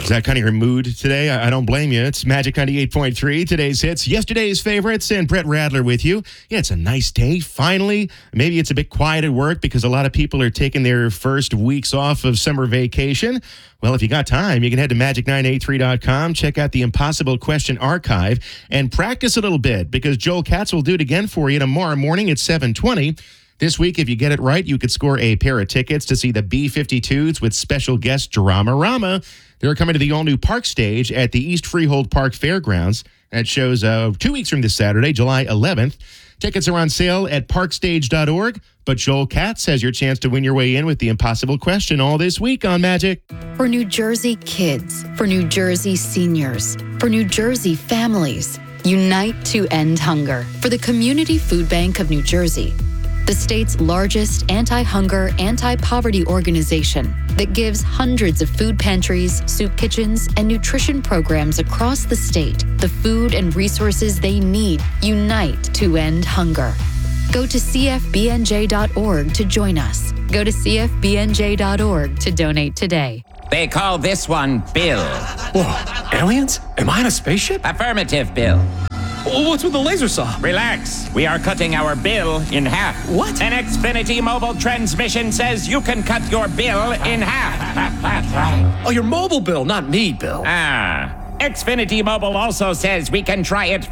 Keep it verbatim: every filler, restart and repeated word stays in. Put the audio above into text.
Is that kind of your mood today? I, I don't blame you. It's Magic ninety-eight point three, today's hits, yesterday's favorites, and Brett Radler with you. Yeah, it's a nice day, finally. Maybe it's a bit quiet at work because a lot of people are taking their first weeks off of summer vacation. Well, if you got time, you can head to magic nine eighty-three dot com, check out the Impossible Question Archive, and practice a little bit because Joel Katz will do it again for you tomorrow morning at seven twenty. This week, if you get it right, you could score a pair of tickets to see the B fifty-twos with special guest Dramarama. They're coming to the all-new Park Stage at the East Freehold Park Fairgrounds. That shows uh, two weeks from this Saturday, July eleventh. Tickets are on sale at park stage dot org, but Joel Katz has your chance to win your way in with the Impossible Question all this week on Magic. For New Jersey kids, for New Jersey seniors, for New Jersey families, unite to end hunger. For the Community Food Bank of New Jersey, the state's largest anti-hunger, anti-poverty organization that gives hundreds of food pantries, soup kitchens, and nutrition programs across the state the food and resources they need. Unite to end hunger. Go to c f b n j dot org to join us. Go to c f b n j dot org to donate today. They call this one Bill. Whoa, aliens? Am I in a spaceship? Affirmative, Bill. What's with the laser saw? Relax. We are cutting our bill in half. What? An Xfinity mobile transmission says you can cut your bill in half. Oh, your mobile bill, not me, Bill. Ah. Xfinity Mobile also says we can try it